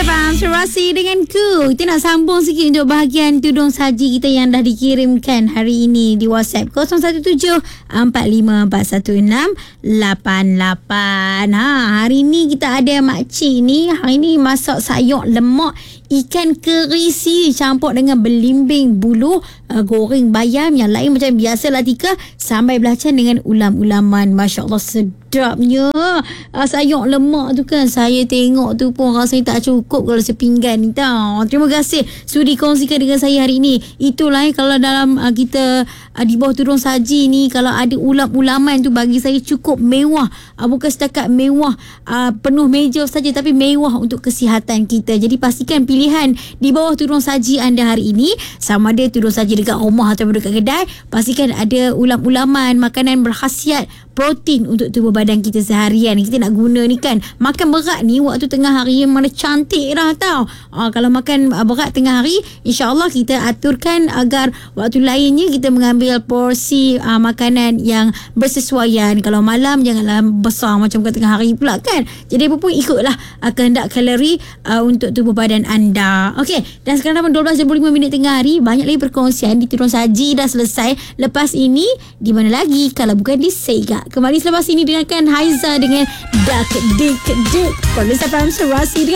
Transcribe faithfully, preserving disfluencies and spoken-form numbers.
Faham Serasi dengan ku. Kita nak sambung sikit untuk bahagian tudung saji kita yang dah dikirimkan hari ini di WhatsApp kosong satu tujuh empat lima empat satu enam lapan lapan. Ha, hari ni kita ada makcik ni. Hari ni masak sayur lemak ikan kerisi campur dengan belimbing buluh, uh, goreng bayam, yang lain macam biasa lah Tika, sampai belacan dengan ulam-ulaman. Masya Allah sedapnya. Uh, sayur lemak tu kan, saya tengok tu pun rasanya tak cukup kalau sepinggan ni tau. Terima kasih sudi kongsikan dengan saya hari ini. Itulah eh, kalau dalam uh, kita uh, di bawah tudung saji ni, kalau ada ulam-ulaman tu bagi saya cukup mewah. Uh, bukan setakat mewah uh, penuh meja saja, tapi mewah untuk kesihatan kita. Jadi pastikan pilih pilihan di bawah tudung saji anda hari ini, sama ada tudung saji dekat rumah atau dekat kedai, pastikan ada ulam-ulaman, makanan berkhasiat protein untuk tubuh badan kita seharian. Kita nak guna ni kan, makan berat ni waktu tengah hari mana cantik dah tau. Aa, kalau makan berat tengah hari, insyaAllah kita aturkan agar waktu lainnya kita mengambil porsi aa, makanan yang bersesuaian. Kalau malam janganlah besar macam kat tengah hari pula kan. Jadi apa pun ikutlah aa, kehendak kalori aa, untuk tubuh badan anda. Okey, dan sekarang dah dua belas dua puluh lima minit tengah hari. Banyak lagi perkongsian di tudung saji dah selesai. Lepas ini di mana lagi kalau bukan di Sega. Kembali selepas ini dengarkan Haiza dengan Dak Dik Dik. Kalau Faham Serasi dengan